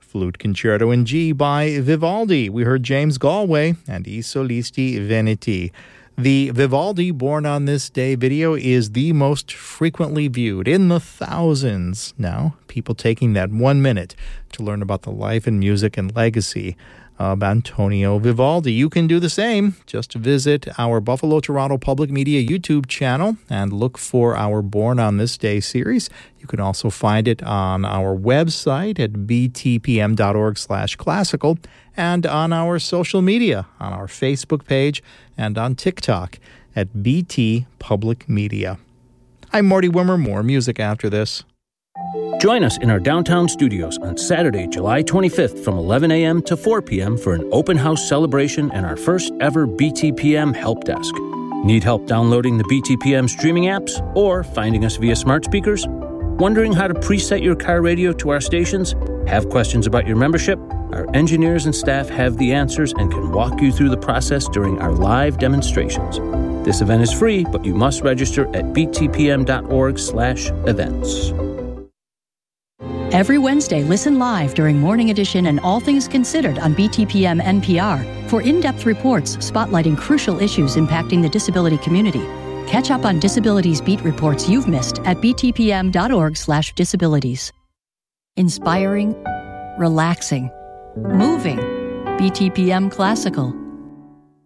Flute Concerto in G by Vivaldi. We heard James Galway and I Solisti Veneti. The Vivaldi Born on This Day video is the most frequently viewed, in the thousands now, people taking that 1 minute to learn about the life and music and legacy of Antonio Vivaldi. You can do the same. Just visit our Buffalo Toronto Public Media YouTube channel and look for our Born on This Day series. You can also find it on our website at btpm.org/classical and on our social media, on our Facebook page and on TikTok at BT Public Media. I'm Marty Wimmer. More music after this. Join us in our downtown studios on Saturday, July 25th from 11 a.m. to 4 p.m. for an open house celebration and our first ever BTPM help desk. Need help downloading the BTPM streaming apps or finding us via smart speakers? Wondering how to preset your car radio to our stations? Have questions about your membership? Our engineers and staff have the answers and can walk you through the process during our live demonstrations. This event is free, but you must register at btpm.org/events. Every Wednesday, listen live during Morning Edition and All Things Considered on BTPM NPR for in-depth reports spotlighting crucial issues impacting the disability community. Catch up on disabilities beat reports you've missed at btpm.org/disabilities. Inspiring, relaxing, moving. BTPM Classical.